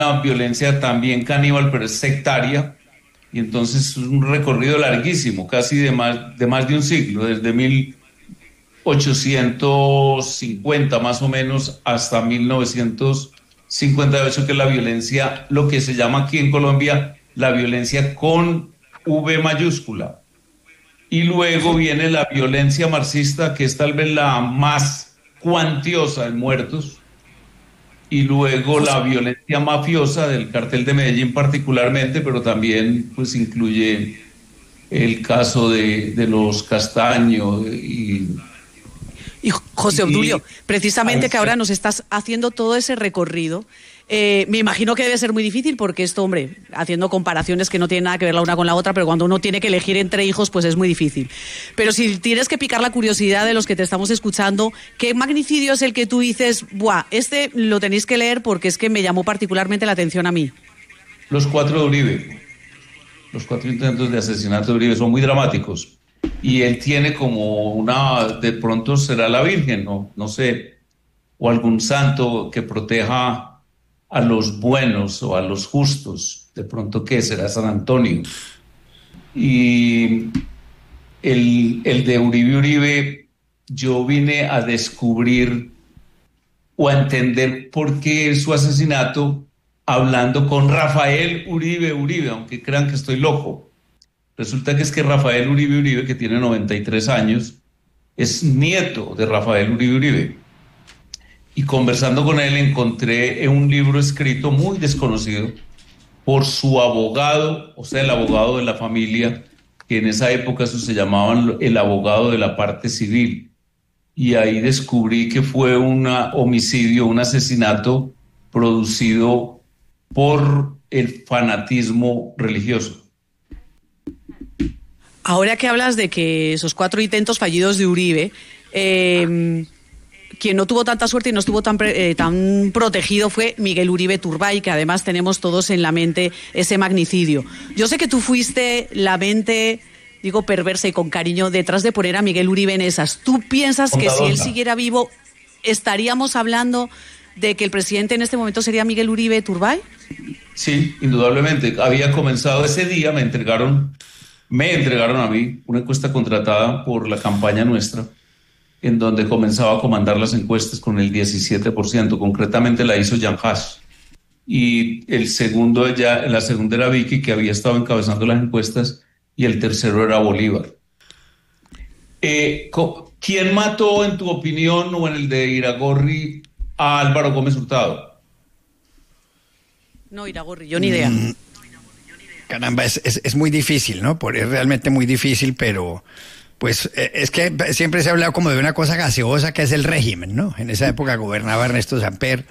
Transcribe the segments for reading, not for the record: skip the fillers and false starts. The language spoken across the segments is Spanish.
violencia también caníbal, pero es sectaria, y entonces es un recorrido larguísimo, casi de más de un siglo, desde 1850 más o menos hasta 1958, que es la violencia, lo que se llama aquí en Colombia, la violencia con V mayúscula. Y luego viene la violencia marxista, que es tal vez la más cuantiosa en muertos, y luego la violencia mafiosa del cartel de Medellín particularmente, pero también pues incluye el caso de los Castaño y José Obdulio, precisamente que ahora nos estás haciendo todo ese recorrido, me imagino que debe ser muy difícil porque esto, hombre, haciendo comparaciones que no tienen nada que ver la una con la otra, pero cuando uno tiene que elegir entre hijos, pues es muy difícil. Pero si tienes que picar la curiosidad de los que te estamos escuchando, ¿qué magnicidio es el que tú dices, buah, este lo tenéis que leer porque es que me llamó particularmente la atención a mí? Los 4 de Uribe. Los 4 intentos de asesinato de Uribe son muy dramáticos. Y él tiene como de pronto será la Virgen, no sé, o algún santo que proteja a los buenos o a los justos, de pronto ¿qué será? San Antonio. Y el de Uribe, yo vine a descubrir o a entender por qué su asesinato hablando con Rafael Uribe, aunque crean que estoy loco. Resulta que es que Rafael Uribe, que tiene 93 años, es nieto de Rafael Uribe. Y conversando con él encontré un libro escrito muy desconocido por su abogado, o sea, el abogado de la familia, que en esa época eso se llamaban el abogado de la parte civil. Y ahí descubrí que fue un homicidio, un asesinato producido por el fanatismo religioso. Ahora que hablas de que esos 4 intentos fallidos de Uribe, quien no tuvo tanta suerte y no estuvo tan protegido fue Miguel Uribe Turbay, que además tenemos todos en la mente ese magnicidio. Yo sé que tú fuiste la mente, digo perversa y con cariño, detrás de poner a Miguel Uribe en esas. ¿Tú piensas que si él siguiera vivo estaríamos hablando de que el presidente en este momento sería Miguel Uribe Turbay? Sí, indudablemente. Había comenzado ese día, me entregaron a mí una encuesta contratada por la campaña nuestra, en donde comenzaba a comandar las encuestas con el 17%, concretamente la hizo Jan Haas. Y la segunda era Vicky, que había estado encabezando las encuestas, y el tercero era Bolívar. ¿Quién mató, en tu opinión, o en el de Iragorri, a Álvaro Gómez Hurtado? No, Iragorri, yo ni idea. Caramba, es muy difícil, ¿no? Es realmente muy difícil, pero pues es que siempre se ha hablado como de una cosa gaseosa que es el régimen, ¿no? En esa época gobernaba Ernesto Samper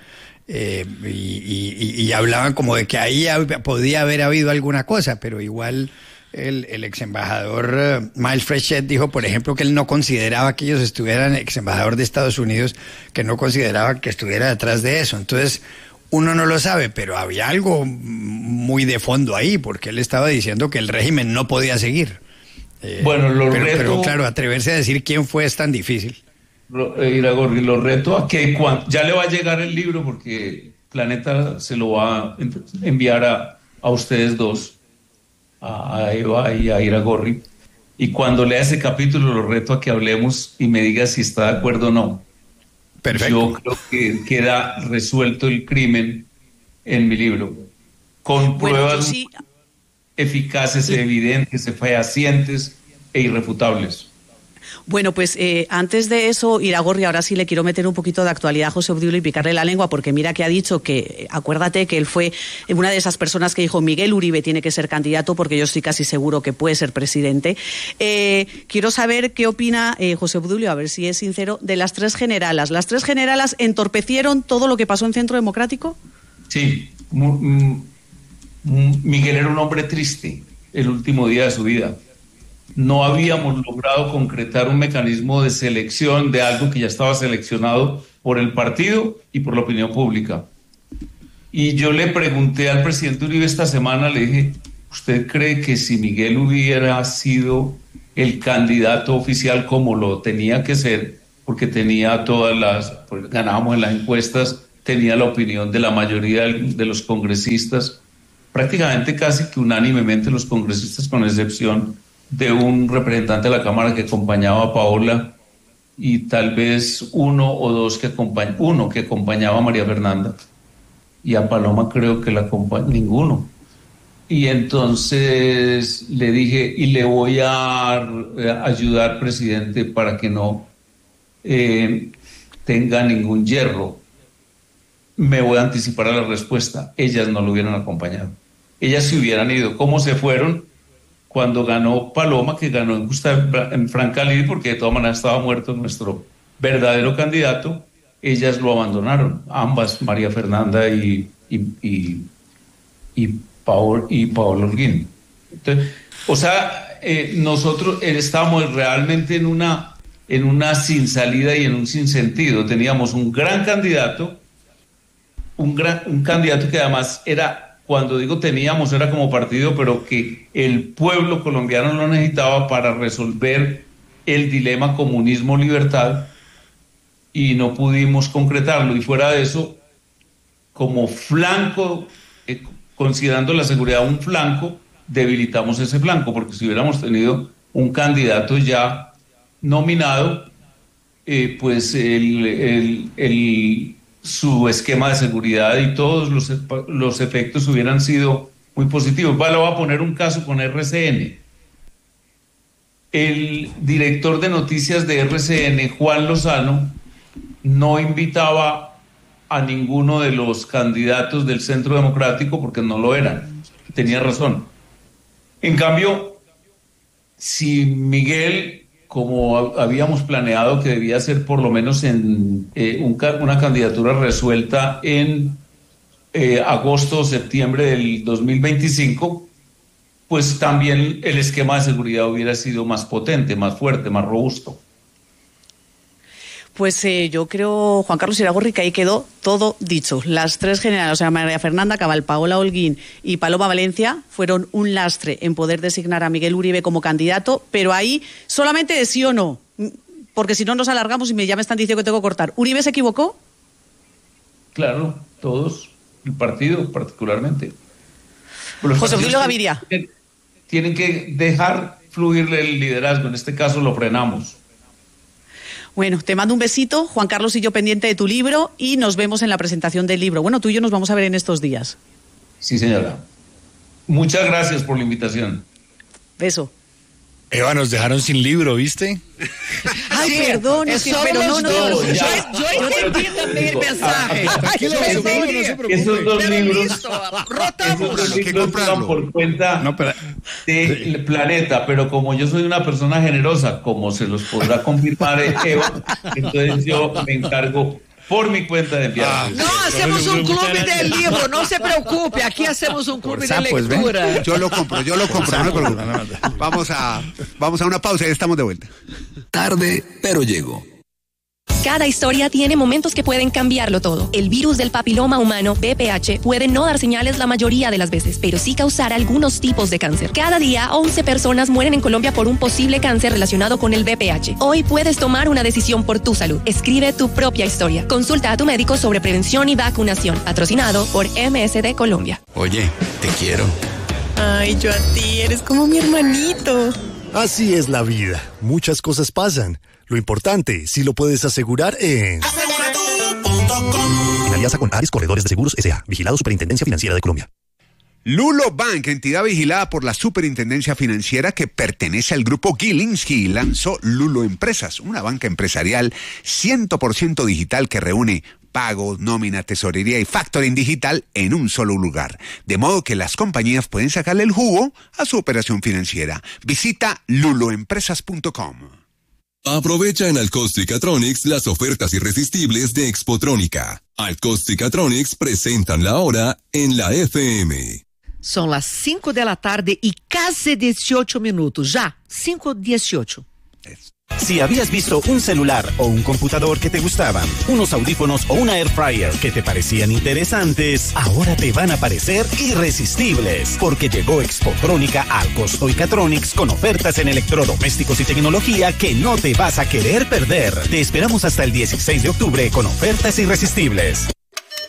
y hablaban como de que ahí podía haber habido alguna cosa, pero igual el ex embajador Miles Frechet dijo, por ejemplo, que él no consideraba que ellos estuvieran, ex embajador de Estados Unidos, que no consideraba que estuviera detrás de eso. Entonces, uno no lo sabe, pero había algo muy de fondo ahí, porque él estaba diciendo que el régimen no podía seguir. Pero claro, atreverse a decir quién fue es tan difícil. Iragorri, lo reto a que ya le va a llegar el libro, porque Planeta se lo va a enviar a ustedes dos, a Eva y a Iragorri, y cuando lea ese capítulo lo reto a que hablemos y me diga si está de acuerdo o no. Perfecto. Yo creo que queda resuelto el crimen en mi libro, con pruebas eficaces, evidentes, fehacientes e irrefutables. Bueno, pues antes de eso, Iragorri, ahora sí le quiero meter un poquito de actualidad a José Obdulio y picarle la lengua, porque mira que ha dicho que, acuérdate que él fue una de esas personas que dijo Miguel Uribe tiene que ser candidato porque yo estoy casi seguro que puede ser presidente. Quiero saber qué opina José Obdulio, a ver si es sincero, de las 3 generalas. ¿Las 3 generalas entorpecieron todo lo que pasó en Centro Democrático? Sí, Miguel era un hombre triste el último día de su vida. No habíamos logrado concretar un mecanismo de selección de algo que ya estaba seleccionado por el partido y por la opinión pública. Y yo le pregunté al presidente Uribe esta semana, le dije, ¿usted cree que si Miguel hubiera sido el candidato oficial como lo tenía que ser, porque tenía porque ganábamos en las encuestas tenía la opinión de la mayoría de los congresistas, prácticamente casi que unánimemente los congresistas, con excepción de un representante de la Cámara que acompañaba a Paola y tal vez uno que acompañaba a María Fernanda, y a Paloma creo que ninguno. Y entonces le dije, y le voy a ayudar, presidente, para que no tenga ningún yerro. Me voy a anticipar a la respuesta. Ellas no lo hubieran acompañado. Ellas se hubieran ido. ¿Cómo se fueron? Cuando ganó Paloma, que ganó en franca lid, porque de todas maneras estaba muerto nuestro verdadero candidato, ellas lo abandonaron, ambas, María Fernanda y Paola Holguín. Entonces, o sea, nosotros estábamos realmente en una sin salida y en un sinsentido. Teníamos un gran candidato, un candidato que además era, cuando digo teníamos, era como partido, pero que el pueblo colombiano lo necesitaba para resolver el dilema comunismo-libertad, y no pudimos concretarlo. Y fuera de eso, como flanco, considerando la seguridad un flanco, debilitamos ese flanco, porque si hubiéramos tenido un candidato ya nominado, pues su esquema de seguridad y todos los efectos hubieran sido muy positivos. Le voy a poner un caso con RCN. El director de noticias de RCN, Juan Lozano, no invitaba a ninguno de los candidatos del Centro Democrático porque no lo eran. Tenía razón. En cambio, si Miguel, como habíamos planeado que debía ser por lo menos en una candidatura resuelta en agosto o septiembre del 2025, pues también el esquema de seguridad hubiera sido más potente, más fuerte, más robusto. Pues yo creo, Juan Carlos Iragorri, que ahí quedó todo dicho. Las tres generales, o sea, María Fernanda Cabal, Paola Holguín y Paloma Valencia, fueron un lastre en poder designar a Miguel Uribe como candidato, pero ahí solamente de sí o no, porque si no nos alargamos y ya me están diciendo que tengo que cortar. ¿Uribe se equivocó? Claro, todos, el partido particularmente. José Obdulio Gaviria. Tienen que dejar fluir el liderazgo, en este caso lo frenamos. Bueno, te mando un besito, Juan Carlos y yo pendiente de tu libro, y nos vemos en la presentación del libro. Bueno, tú y yo nos vamos a ver en estos días. Sí, señora. Muchas gracias por la invitación. Beso. Eva, nos dejaron sin libro, ¿viste? Ay, sí, perdón, pero no. Yo entendí también el mensaje. Esos dos libros van por cuenta del Planeta, pero como yo soy una persona generosa, como se los podrá confirmar Eva, entonces yo me encargo por mi cuenta de enviar. No, hacemos un club del libro, no se preocupe, aquí hacemos un club de lectura. Yo lo compro, no me preocupe. Vamos a una pausa y estamos de vuelta. Tarde, pero llego. Cada historia tiene momentos que pueden cambiarlo todo. El virus del papiloma humano, VPH, puede no dar señales la mayoría de las veces, pero sí causar algunos tipos de cáncer. Cada día, 11 personas mueren en Colombia por un posible cáncer relacionado con el VPH. Hoy puedes tomar una decisión por tu salud. Escribe tu propia historia. Consulta a tu médico sobre prevención y vacunación. Patrocinado por MSD Colombia. Oye, te quiero. Ay, yo a ti, eres como mi hermanito. Así es la vida. Muchas cosas pasan. Lo importante, si lo puedes asegurar en... Aseguratu.com. En alianza con Ares Corredores de Seguros S.A. Vigilado Superintendencia Financiera de Colombia. Lulo Bank, entidad vigilada por la Superintendencia Financiera que pertenece al grupo Gilinski, lanzó Lulo Empresas, una banca empresarial 100% digital que reúne pagos, nómina, tesorería y factoring digital en un solo lugar. De modo que las compañías pueden sacarle el jugo a su operación financiera. Visita luloempresas.com. Aprovecha en Alcostricatronics las ofertas irresistibles de Expotrónica. Alcostricatronics presentan la hora en la FM. Son las 5 de la tarde y casi 18 minutos. Ya, 5:18. Si habías visto un celular o un computador que te gustaban, unos audífonos o una air fryer que te parecían interesantes, ahora te van a parecer irresistibles, porque llegó Expotrónica al Costoicatronics con ofertas en electrodomésticos y tecnología que no te vas a querer perder. Te esperamos hasta el 16 de octubre con ofertas irresistibles.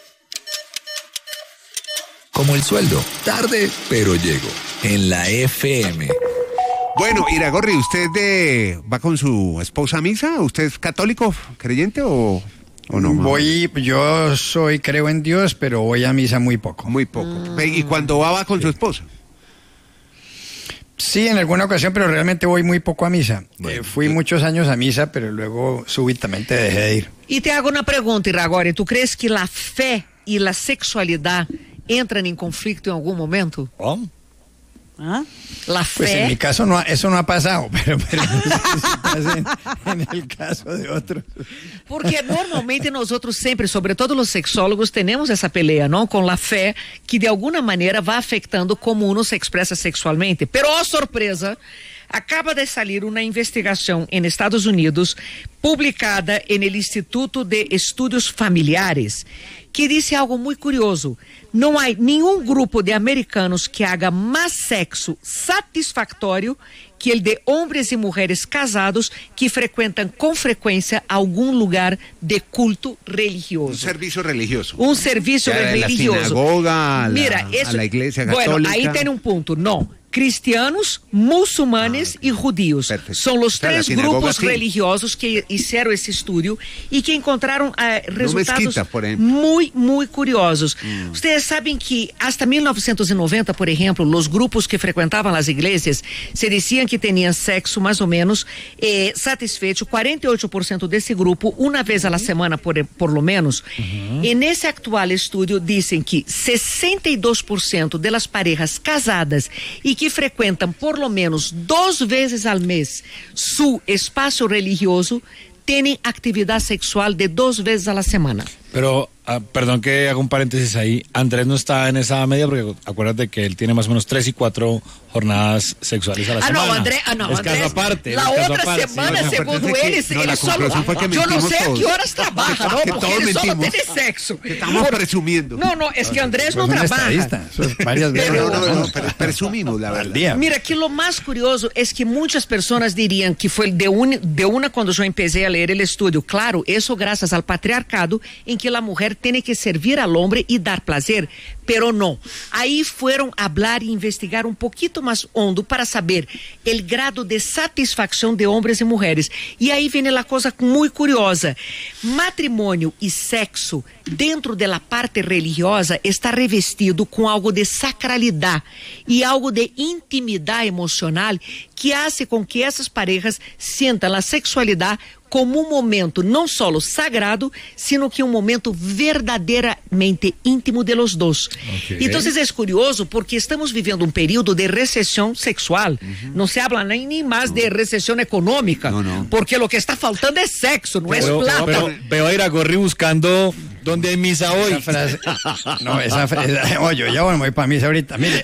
como el sueldo. Tarde, pero llego. En la FM. Bueno, Iragorri, ¿usted va con su esposa a misa? ¿Usted es católico, creyente o no? Yo creo en Dios, pero voy a misa muy poco. Muy poco. ¿Y cuando va con su esposa? Sí, en alguna ocasión, pero realmente voy muy poco a misa. Fui muchos años a misa, pero luego súbitamente dejé de ir. Y te hago una pregunta, Iragorri. ¿Tú crees que la fe y la sexualidad entran en conflicto en algún momento? ¿Cómo? ¿Ah? La fe. Pues en mi caso eso no ha pasado, pero no sé si pasa en el caso de otros. Porque normalmente nosotros siempre, sobre todo los sexólogos, tenemos essa pelea, ¿no? Con la fe, que de alguna manera va afectando como uno se expresa sexualmente. Pero, oh sorpresa, acaba de salir una investigación en Estados Unidos publicada en el Instituto de Estudios Familiares, que dice algo muy curioso. No hay ningún grupo de americanos que haga más sexo satisfactorio que el de hombres y mujeres casados que frecuentan con frecuencia algún lugar de culto religioso. Un servicio religioso. Un servicio religioso. La sinagoga, a la iglesia católica. Bueno, ahí tiene un punto. No. Cristianos, muçulmanes y judíos. Perfecto. Son los tres grupos religiosos que hicieron ese estudio y que encontraron resultados muy, muy curiosos. Ustedes saben que hasta 1990, por ejemplo, los grupos que frecuentaban las iglesias se decían que tenían sexo más o menos satisfecho, 48% de ese grupo, una vez a la semana por lo menos. En ese actual estudio dicen que 62% de las parejas casadas y que frecuentam por lo menos 2 veces al mes su espacio religioso tienen actividad sexual de 2 veces a la semana. Pero, perdón que haga un paréntesis ahí, Andrés no está en esa media porque acuérdate que él tiene más o menos 3 y 4 jornadas sexuales a la semana. No, Andrés, caso aparte. La otra semana, según él solo, yo no sé a qué horas trabaja, ¿no? Porque él solo tiene sexo. Que estamos presumiendo. No, es que Andrés no trabaja. Eso es varias veces. Pero presumimos, la verdad. Mira, que lo más curioso es que muchas personas dirían que fue de una cuando yo empecé a leer el estudio. Claro, eso gracias al patriarcado en que la mujer tiene que servir al hombre y dar placer, pero no. Ahí fueron a hablar e investigar un poquito más hondo para saber el grado de satisfacción de hombres y mujeres. Y ahí viene la cosa muy curiosa. Matrimonio y sexo dentro de la parte religiosa está revestido con algo de sacralidad y algo de intimidad emocional que hace con que essas parejas sientam a sexualidade como um momento não só sagrado, sino que um momento verdadeiramente íntimo de los dos. Okay. Então, é curioso porque estamos vivendo um período de recessão sexual. Não se habla nem mais de recessão econômica, porque o que está faltando é sexo, não é plata. Pero veo a Iragorri buscando dónde hay misa hoy. Esa frase, oye, ya bueno, voy para misa ahorita. Mire,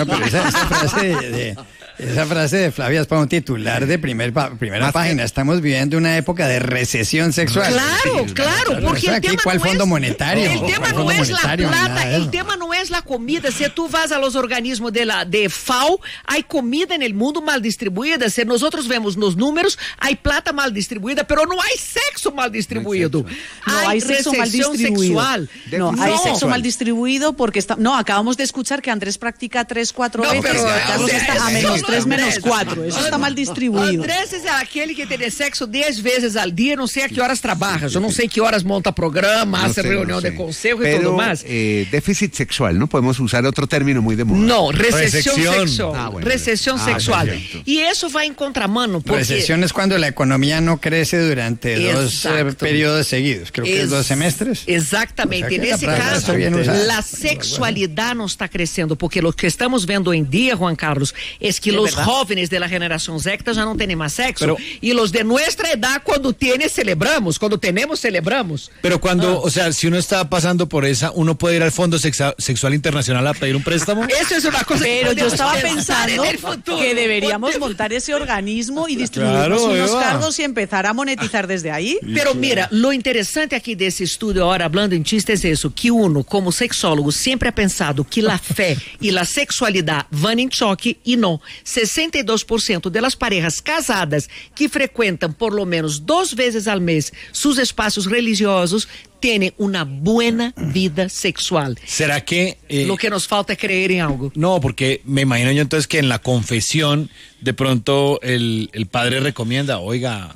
esa frase de Flavia es para un titular de primera página. Estamos viviendo una época de recesión sexual. Claro, porque el tema ¿cuál no fondo es, monetario? El tema no es la plata, el tema no es la comida. Si tú vas a los organismos de FAO, hay comida en el mundo mal distribuida. Si nosotros vemos los números, hay plata mal distribuida, pero no hay sexo mal distribuido. No hay sexo mal distribuido. Sexual. No, hay sexo mal distribuido porque acabamos de escuchar que Andrés practica 3-4 veces. Pero, Carlos está a menos 3 menos 4. Eso está mal distribuído. Andrés é aquele que tem sexo 10 vezes al dia, não sei a que horas trabalha, eu não sei que horas monta programa, hace reunião de conselho e tudo mais. Déficit sexual, não podemos usar outro término muito de moda. Não, recessão sexual. Recessão sexual. E isso vai em contramano. Porque... Recesión es cuando la economía no crece durante 2 periodos seguidos, creo que es 2 semestres. Exatamente, o sea, nesse caso, a sexualidade não está crescendo, porque o que estamos vendo em dia, Juan Carlos, é que os jóvenes de la generación Z ya no tienen más sexo. Y los de nuestra edad, cuando celebramos. Cuando tenemos, celebramos. Pero cuando, o sea, si uno está pasando por esa, ¿uno puede ir al Fondo Sexual Internacional a pedir un préstamo? Eso es una cosa. Pero yo estaba pensando que deberíamos montar ese organismo y distribuirnos unos cargos y empezar a monetizar desde ahí. Pero mira, lo interesante aquí de ese estudio, ahora hablando en chiste, es eso, que uno, como sexólogo, siempre ha pensado que la fe y la sexualidad van en choque y no. 62% de las parejas casadas que frecuentam por lo menos 2 vezes al mes sus espaços religiosos tiene una buena vida sexual. ¿Será que lo que nos falta es creer en algo? No, porque me imagino yo entonces que en la confesión de pronto el padre recomienda, oiga,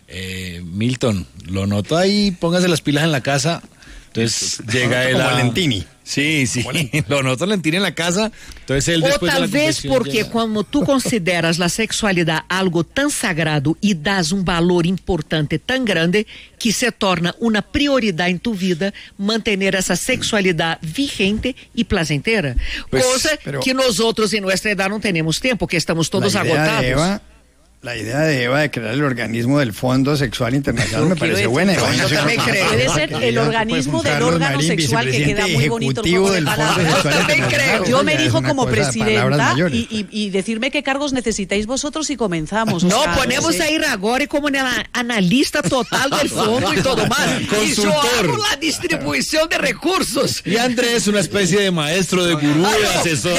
Milton, lo noto ahí, póngase las pilas en la casa. Entonces llega él como Lentini. Sí, lo noto Lentini en la casa. Entonces él o después tal de la vez porque llega. cuando tú consideras la sexualidad algo tan sagrado y das un valor importante tan grande que se torna una prioridad en tu vida mantener esa sexualidad vigente y placentera. Pues, cosa pero que nosotros en nuestra edad no tenemos tiempo, que estamos todos agotados. La idea de Eva de crear el organismo del Fondo Sexual Internacional me parece buena. Yo también creo. Puede ser el organismo del órgano sexual, que queda muy bonito el juego de palabras. Yo me dijo como presidenta y decirme qué cargos necesitáis vosotros y comenzamos. No, ponemos a ir ahora como analista total del fondo y todo más. Y yo hago la distribución de recursos. Y Andrés, una especie de maestro, de gurú, de asesor.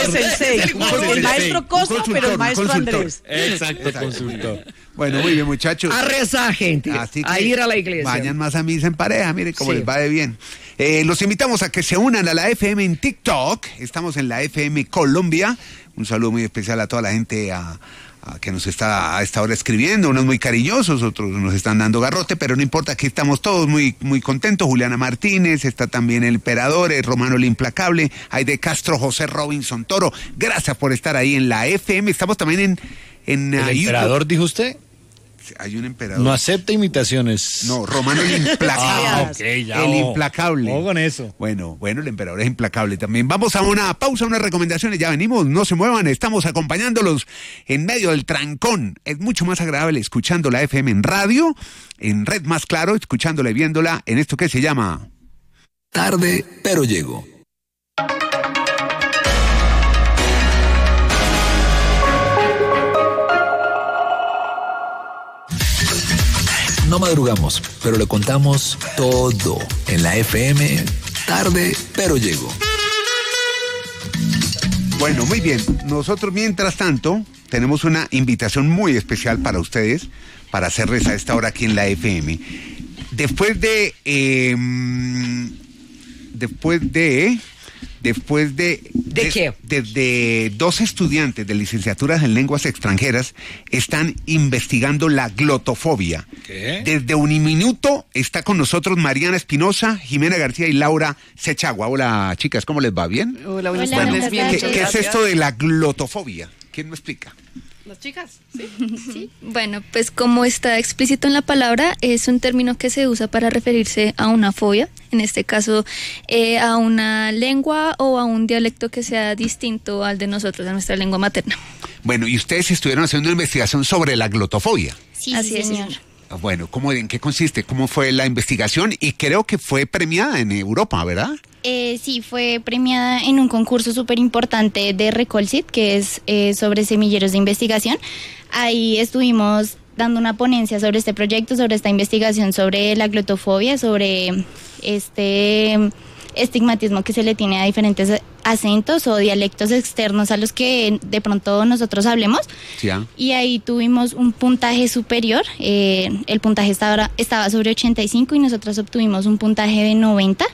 El maestro Costa, pero el maestro Andrés. Exacto, consultor. Bueno, muy bien, muchachos. A rezar, gente. A ir a la iglesia. Vayan más a misa en pareja, miren cómo les va de bien. Los invitamos a que se unan a la FM en TikTok. Estamos en la FM Colombia. Un saludo muy especial a toda la gente que nos está a esta hora escribiendo, unos muy cariñosos, otros nos están dando garrote, pero no importa, aquí estamos todos muy, muy contentos. Juliana Martínez, está también el Emperador, el Romano el Implacable, Aide Castro, José Robinson Toro. Gracias por estar ahí en la FM. Estamos también en ¿El emperador, dijo usted? Hay un emperador. No acepta imitaciones. No, Romano el Implacable. El Implacable. Ojo con eso. Bueno, el emperador es implacable también. Vamos a una pausa, unas recomendaciones. Ya venimos, no se muevan. Estamos acompañándolos en medio del trancón. Es mucho más agradable escuchando la FM en radio, en Red Más Claro, escuchándola y viéndola en esto que se llama Tarde, pero llego. No madrugamos, pero le contamos todo en la FM. Tarde, pero llego. Bueno, muy bien. Nosotros, mientras tanto, tenemos una invitación muy especial para ustedes, para hacerles a esta hora aquí en la FM. Después de qué? Desde 2 estudiantes de licenciaturas en lenguas extranjeras están investigando la glotofobia. ¿Qué? Desde Uniminuto está con nosotros Mariana Espinosa, Jimena García y Laura Sechagua. Hola, chicas, ¿cómo les va? ¿Bien? Hola, buenas tardes. Bien, ¿Qué es esto de la glotofobia? ¿Quién me explica? ¿Las chicas? Sí. Bueno, pues como está explícito en la palabra, es un término que se usa para referirse a una fobia, en este caso a una lengua o a un dialecto que sea distinto al de nosotros, a nuestra lengua materna. Bueno, y ustedes estuvieron haciendo una investigación sobre la glotofobia. Sí, así es, señor. Bueno, ¿en qué consiste? ¿Cómo fue la investigación? Y creo que fue premiada en Europa, ¿verdad? Sí, fue premiada en un concurso súper importante de Recolsit, que es sobre semilleros de investigación. Ahí estuvimos dando una ponencia sobre este proyecto, sobre esta investigación, sobre la glotofobia, sobre este estigmatismo que se le tiene a diferentes acentos o dialectos externos a los que de pronto nosotros hablemos. Sí. Y ahí tuvimos un puntaje superior. El puntaje estaba sobre 85 y nosotros obtuvimos un puntaje de 90.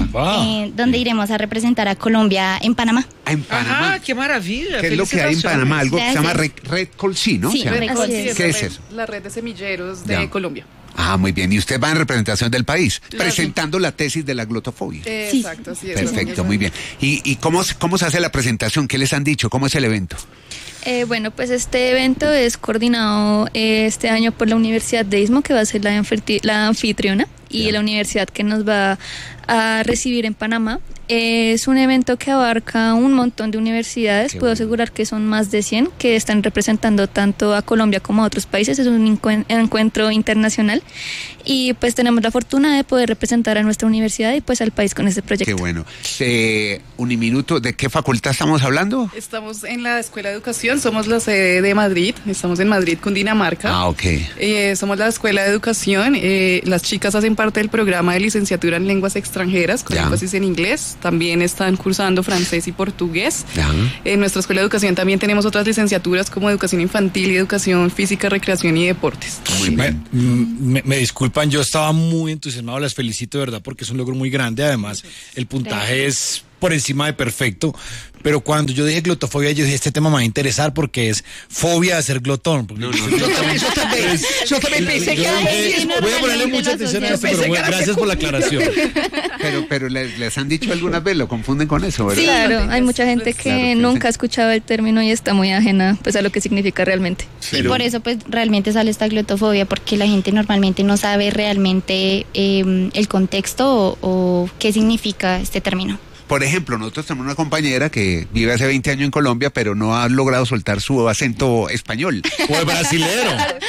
Donde iremos a representar a Colombia en Panamá. En Panamá. ¡Ah, qué maravilla! ¿Qué es lo que hay en Panamá? Algo que se llama Red Colsi, ¿no? Sí, Red Colsi. ¿Qué es eso? La red de semilleros de Colombia. Ah, muy bien. Y usted va en representación del país, presentando la tesis de la glotofobia. Exacto, así es. Perfecto, muy bien. ¿Y cómo se hace la presentación? ¿Qué les han dicho? ¿Cómo es el evento? Bueno, pues este evento es coordinado este año por la Universidad de Istmo, que va a ser la anfitriona, y la universidad que nos va a recibir en Panamá. Es un evento que abarca un montón de universidades. Puedo asegurar que son más de 100 que están representando tanto a Colombia como a otros países. Es un encuentro internacional y pues tenemos la fortuna de poder representar a nuestra universidad y pues al país con este proyecto. Qué bueno. Uniminuto, ¿de qué facultad estamos hablando? Estamos en la Escuela de Educación, somos la sede de Madrid, estamos en Madrid, Cundinamarca. Ah, ok. Somos la Escuela de Educación, las chicas hacen parte del programa de licenciatura en lenguas extranjeras extranjeras, con énfasis en inglés. También están cursando francés y portugués. En nuestra escuela de educación también tenemos otras licenciaturas como educación infantil y educación física, recreación y deportes. Me disculpan, yo estaba muy entusiasmado, las felicito de verdad porque es un logro muy grande, además el puntaje es por encima de perfecto, pero cuando yo dije glotofobia, yo dije, este tema me va a interesar porque es fobia de ser glotón. Yo también pensé que voy a ponerle mucha atención a esto, pero bueno, gracias por la aclaración. Pero les han dicho algunas veces, lo confunden con eso, ¿verdad? Sí, claro, hay mucha gente que nunca ha escuchado el término y está muy ajena pues a lo que significa realmente. Sí, por eso pues realmente sale esta glotofobia, porque la gente normalmente no sabe realmente el contexto o qué significa este término. Por ejemplo, nosotros tenemos una compañera que vive hace 20 años en Colombia, pero no ha logrado soltar su acento español. O el brasilero.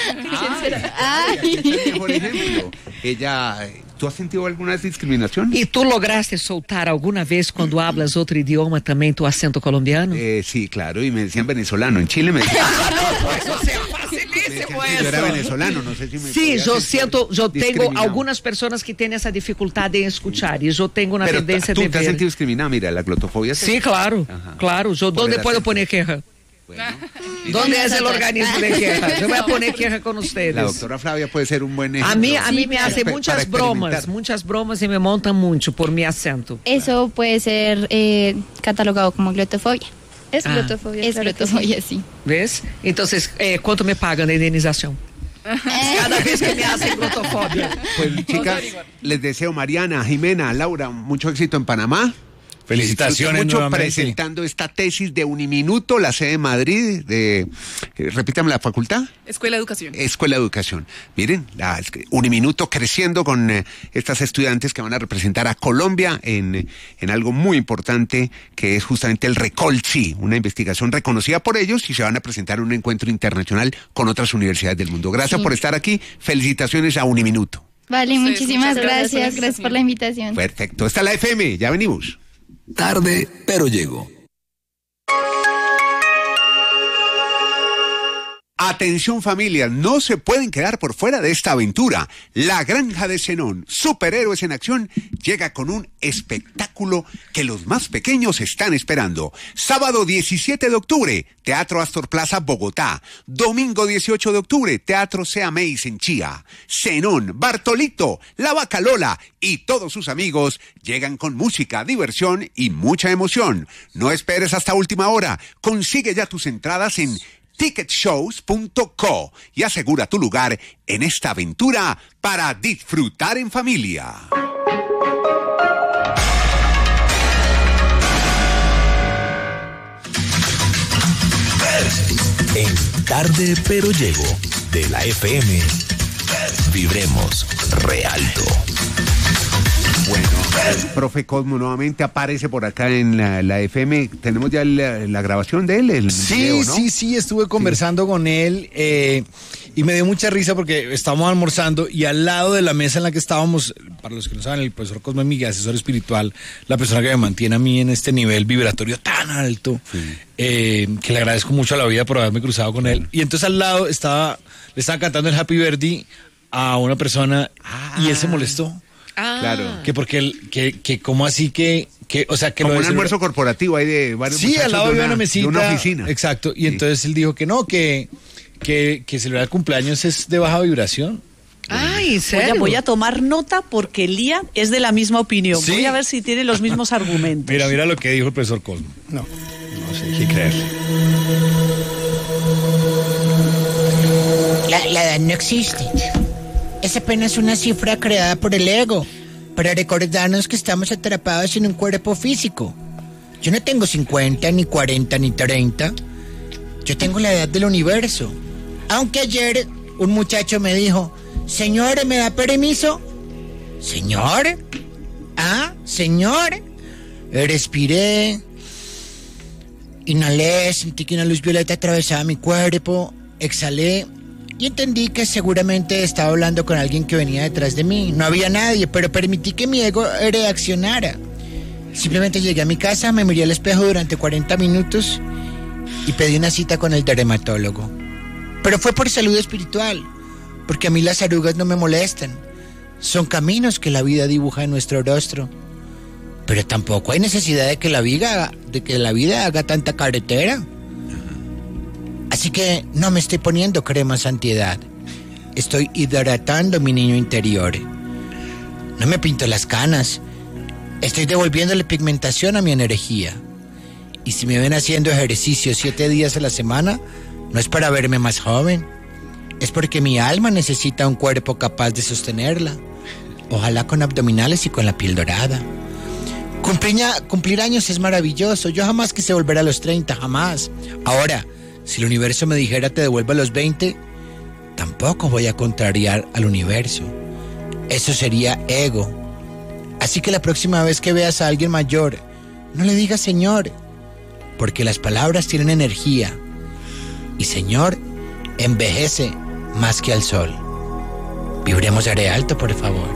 Es el mejor ejemplo. Ella, ¿tú has sentido alguna discriminación? ¿Y tú lograste soltar alguna vez cuando hablas otro idioma también tu acento colombiano? Sí, claro, y me decían venezolano. En Chile me decían... Yo era venezolano, no sé si me... Sí, yo tengo algunas personas que tienen esa dificultad de escuchar y yo tengo una tendencia de ver. ¿Tú te has sentido discriminada? Mira, la glotofobia... Sí, claro, claro. Yo, ¿dónde puedo poner queja? Bueno, ¿dónde es el organismo de queja? Yo voy a poner queja con ustedes. La doctora Flavia puede ser un buen ejemplo. A mí me hace muchas bromas y me montan mucho por mi acento. Eso puede ser catalogado como glotofobia. Es glotofobia. Es glotofobia, sí. ¿Ves? Entonces, ¿cuánto me pagan de indemnización? Cada vez que me hacen glotofobia. Pues chicas, les deseo, Mariana, Jimena, Laura, mucho éxito en Panamá. Felicitaciones mucho nuevamente. Presentando esta tesis de Uniminuto, la sede de Madrid, repítame la facultad. Escuela de Educación. Escuela de Educación. Miren, Uniminuto creciendo con estas estudiantes que van a representar a Colombia en algo muy importante que es justamente el Recolsi, una investigación reconocida por ellos y se van a presentar en un encuentro internacional con otras universidades del mundo. Gracias por estar aquí. Felicitaciones a Uniminuto. Vale, muchísimas gracias. Gracias por la invitación. Perfecto. Esta es la FM. Ya venimos. Tarde, pero llego. Atención familia, no se pueden quedar por fuera de esta aventura. La Granja de Zenón, superhéroes en acción, llega con un espectáculo que los más pequeños están esperando. Sábado 17 de octubre, Teatro Astor Plaza, Bogotá. Domingo 18 de octubre, Teatro Seameis en Chía. Zenón, Bartolito, La Vaca Lola y todos sus amigos llegan con música, diversión y mucha emoción. No esperes hasta última hora. Consigue ya tus entradas en ticketshows.co y asegura tu lugar en esta aventura para disfrutar en familia. En Tarde pero llego de la FM, vibremos re alto. Bueno, el profe Cosmo nuevamente aparece por acá en la FM. Tenemos ya la grabación de él. Sí, video, ¿no? Sí, estuve conversando con él y me dio mucha risa porque estábamos almorzando y al lado de la mesa en la que estábamos, para los que no saben, el profesor Cosmo es mi asesor espiritual, la persona que me mantiene a mí en este nivel vibratorio tan alto, que le agradezco mucho a la vida por haberme cruzado con él. Y entonces al lado le estaba cantando el Happy Birthday a una persona y él se molestó. Claro. Que porque que como así que o sea que como lo un almuerzo corporativo hay de varios sí, al lado había una mesita, de una oficina. Exacto. Y entonces él dijo que no, que celebrar el cumpleaños es de baja vibración. Ay, ¿serio? Voy a tomar nota porque Lía es de la misma opinión. ¿Sí? Voy a ver si tiene los mismos argumentos. Mira lo que dijo el profesor Cosmo. No sé qué creer. La edad no existe. Es apenas una cifra creada por el ego para recordarnos que estamos atrapados en un cuerpo físico. Yo no tengo 50, ni 40, ni 30. Yo tengo la edad del universo. Aunque ayer un muchacho me dijo: señor, ¿me da permiso? ¿Señor? ¿Ah? ¿Señor? Respiré, inhalé, sentí que una luz violeta atravesaba mi cuerpo, exhalé y entendí que seguramente estaba hablando con alguien que venía detrás de mí. No había nadie, pero permití que mi ego reaccionara. Simplemente llegué a mi casa, me miré al espejo durante 40 minutos y pedí una cita con el dermatólogo. Pero fue por salud espiritual, porque a mí las arrugas no me molestan. Son caminos que la vida dibuja en nuestro rostro. Pero tampoco hay necesidad de que la vida haga tanta carretera. Así que no me estoy poniendo crema antiedad. Estoy hidratando mi niño interior. No me pinto las canas. Estoy devolviéndole pigmentación a mi energía. Y si me ven haciendo ejercicio 7 días a la semana, no es para verme más joven. Es porque mi alma necesita un cuerpo capaz de sostenerla. Ojalá con abdominales y con la piel dorada. Cumplir años es maravilloso. Yo jamás quise volver a los 30, jamás. Ahora, si el universo me dijera te devuelvo a los 20, tampoco voy a contrariar al universo. Eso sería ego. Así que la próxima vez que veas a alguien mayor, no le digas señor, porque las palabras tienen energía. Y señor envejece más que al sol. Vibremos are alto, por favor.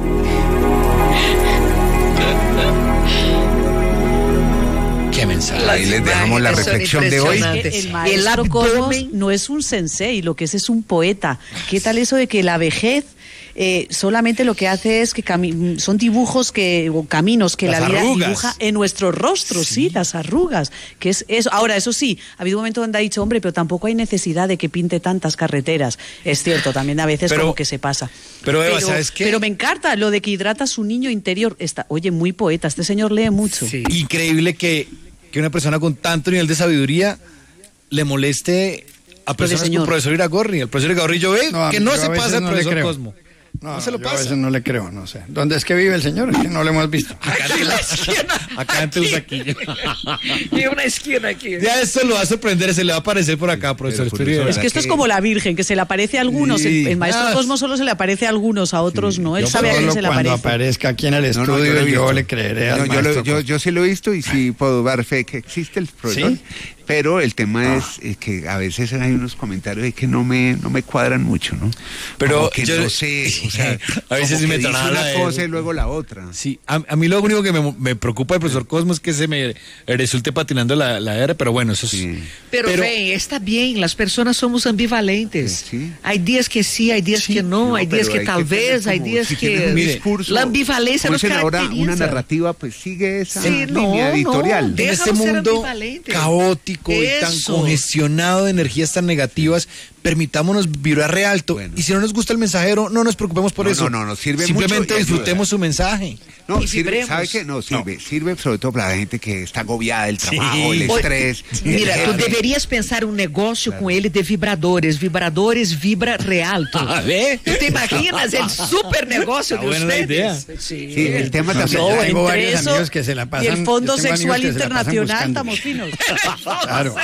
Qué mensaje. Ahí les dejamos la reflexión de hoy. El maestro Cosmos no es un sensei, lo que es un poeta. ¿Qué tal eso de que la vejez solamente lo que hace es que son dibujos o caminos que la vida dibuja en nuestro rostro, sí, las arrugas, que es eso. Ahora, eso sí, ha habido un momento donde ha dicho, hombre, pero tampoco hay necesidad de que pinte tantas carreteras. Es cierto, también a veces como que se pasa. Pero Eva, ¿sabes qué? Pero me encanta lo de que hidrata su niño interior. Oye, muy poeta, este señor lee mucho. Sí. Increíble que una persona con tanto nivel de sabiduría le moleste a personas como el profesor Iragorri. El profesor Iragorri, yo veo que no se pasa el profesor Cosmo. No se lo pasa. A veces no le creo, no sé. ¿Dónde es que vive el señor? Es que no lo hemos visto. Acá en la esquina. Acá en Teusaquillo. Y una esquina aquí. Ya esto lo va a sorprender, se le va a aparecer por acá, profesor. Es que esto es como la Virgen, que se le aparece a algunos. Sí. El maestro Cosmo solo se le aparece a algunos, a otros no. Él sabe a quién se le aparece. Cuando aparezca aquí en el estudio, yo le creeré al maestro. Yo sí lo he visto y sí puedo dar fe que existe el profesor. ¿Sí? Pero el tema es que a veces hay unos comentarios que no me cuadran mucho, ¿no? Pero como que no sé, o sea, a veces sí me dice una cosa y luego la otra. Sí, a mí lo único que me preocupa del profesor Cosmo es que se me resulte patinando la R, pero bueno, eso sí. Pero está bien, las personas somos ambivalentes. Sí. Hay días que sí, hay días que no, hay días que tal vez, hay días que... Mire, la ambivalencia nos caracteriza. Ahora una narrativa pues sigue esa línea editorial. En este mundo caótico y tan congestionado de energías tan negativas, permitámonos vibrar re alto. Bueno. Y si no nos gusta el mensajero, no nos preocupemos por eso. No, sirve simplemente mucho disfrutemos su mensaje. No, sirve, ¿sabe qué? Sirve sobre todo para la gente que está agobiada del trabajo, el estrés. Mira, tú deberías pensar un negocio con él de vibradores vibra re alto. A ver. ¿Tú te imaginas el super negocio de ustedes? Idea. Sí, el tema también. Tengo varios amigos que se la pasan. Y el Fondo Sexual Internacional, estamos finos. Claro.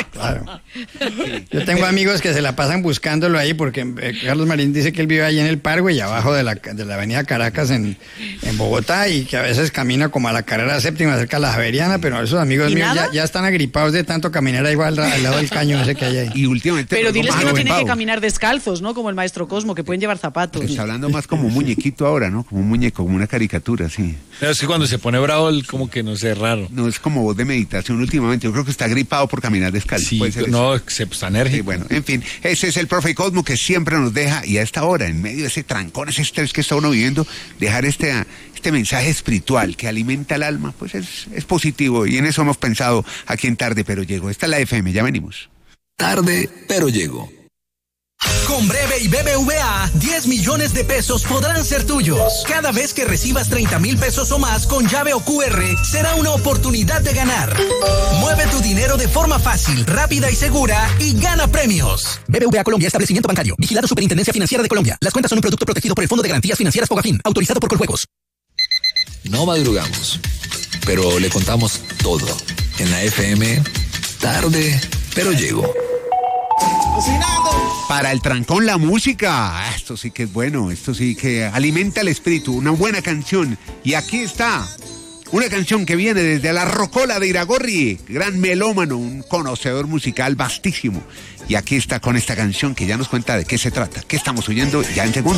Yo tengo amigos que se la pasan buscándolo ahí porque Carlos Marín dice que él vive ahí en el Parque y abajo de la avenida Caracas en Bogotá, y que a veces camina como a la carrera séptima cerca de la Javeriana, pero esos amigos míos ya están agripados de tanto caminar ahí al lado del caño ese que hay ahí. Y últimamente pero diles que no tienen que caminar descalzos, ¿no? Como el maestro Cosmo, que pueden llevar zapatos. Está hablando más como un muñequito ahora, ¿no? Como un muñeco, como una caricatura, sí. Pero es que cuando se pone bravo, como que no sé, raro. No, es como voz de meditación últimamente. Yo creo que está gripado por caminar descalzo. Sí, no, se está enérgico. Sí, bueno, en fin, ese es el profe Cosmo que siempre nos deja, y a esta hora, en medio de ese trancón, ese estrés que está uno viviendo, dejar este mensaje espiritual que alimenta el alma, pues es positivo, y en eso hemos pensado aquí en Tarde Pero Llego. Esta es la FM, ya venimos. Tarde Pero Llego. Con Breve y BBVA, 10 millones de pesos podrán ser tuyos. Cada vez que recibas 30,000 pesos o más con llave o QR, será una oportunidad de ganar. Mueve tu dinero de forma fácil, rápida y segura y gana premios. BBVA Colombia, establecimiento bancario. Vigilado Superintendencia Financiera de Colombia. Las cuentas son un producto protegido por el Fondo de Garantías Financieras Fogafín, autorizado por Coljuegos. No madrugamos, pero le contamos todo. En la FM, Tarde Pero Llego. Para el trancón, la música. Esto sí que es bueno, esto sí que alimenta el espíritu. Una buena canción. Y aquí está una canción que viene desde la Rocola de Iragorri, gran melómano, un conocedor musical vastísimo. Y aquí está con esta canción que ya nos cuenta de qué se trata. ¿Qué estamos oyendo ya en segundos?